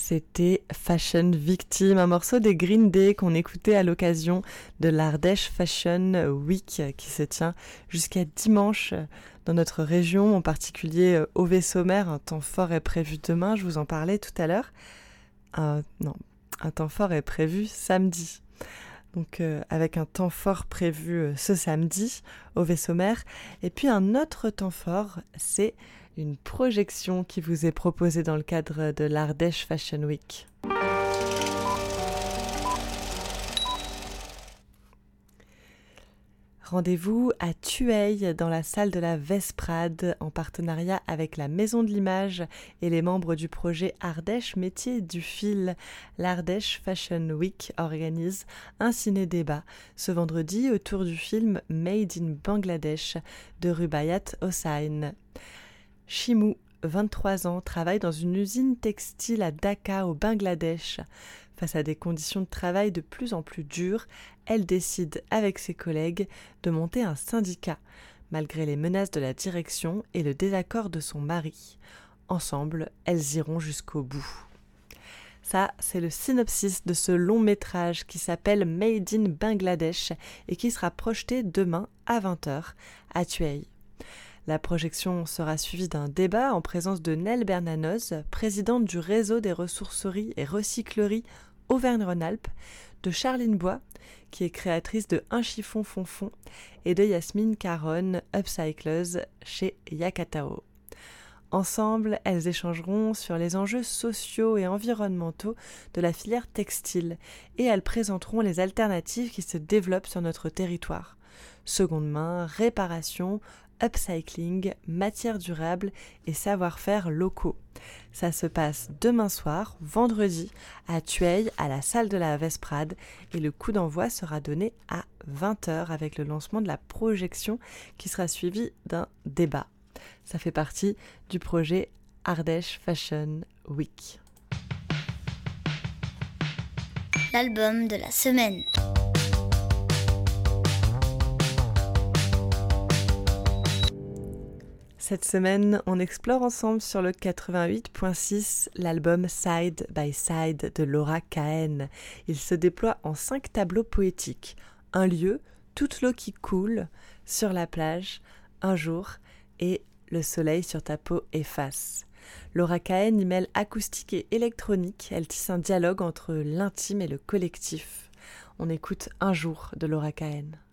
C'était Fashion Victim, un morceau des Green Day qu'on écoutait à l'occasion de l'Ardèche Fashion Week qui se tient jusqu'à dimanche dans notre région, en particulier au Vaisseau-Mer. Un temps fort est prévu demain, je vous en parlais tout à l'heure. Un temps fort est prévu samedi. Donc avec un temps fort prévu ce samedi au Vaisseau-Mer. Et puis un autre temps fort, c'est une projection qui vous est proposée dans le cadre de l'Ardèche Fashion Week. Rendez-vous à Thueil dans la salle de la Vesprade en partenariat avec la Maison de l'Image et les membres du projet Ardèche Métier du Fil. L'Ardèche Fashion Week organise un ciné-débat ce vendredi autour du film Made in Bangladesh de Rubaiyat Hossain. Shimou, 23 ans, travaille dans une usine textile à Dhaka au Bangladesh. Face à des conditions de travail de plus en plus dures, elle décide avec ses collègues de monter un syndicat, malgré les menaces de la direction et le désaccord de son mari. Ensemble, elles iront jusqu'au bout. Ça, c'est le synopsis de ce long métrage qui s'appelle Made in Bangladesh et qui sera projeté demain à 20h à Thueil. La projection sera suivie d'un débat en présence de Nell Bernanoz, présidente du réseau des ressourceries et recycleries Auvergne-Rhône-Alpes, de Charline Bois, qui est créatrice de Un chiffon fonfon, et de Yasmine Caron, upcycleuse chez Yakatao. Ensemble, elles échangeront sur les enjeux sociaux et environnementaux de la filière textile et elles présenteront les alternatives qui se développent sur notre territoire. Seconde main, réparation, upcycling, matières durables et savoir-faire locaux. Ça se passe demain soir, vendredi, à Thueil, à la salle de la Vesprade, et le coup d'envoi sera donné à 20h avec le lancement de la projection qui sera suivi d'un débat. Ça fait partie du projet Ardèche Fashion Week. L'album de la semaine. Cette semaine, on explore ensemble sur le 88.6 l'album Side by Side de Laura Cahen. Il se déploie en 5 tableaux poétiques. Un lieu, toute l'eau qui coule, sur la plage, un jour et le soleil sur ta peau efface. Laura Cahen y mêle acoustique et électronique. Elle tisse un dialogue entre l'intime et le collectif. On écoute Un jour de Laura Cahen.